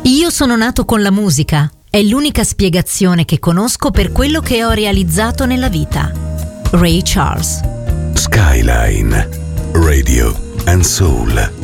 Io sono nato con la musica, è l'unica spiegazione che conosco per quello che ho realizzato nella vita. Ray Charles. Skyline, Radio and Soul.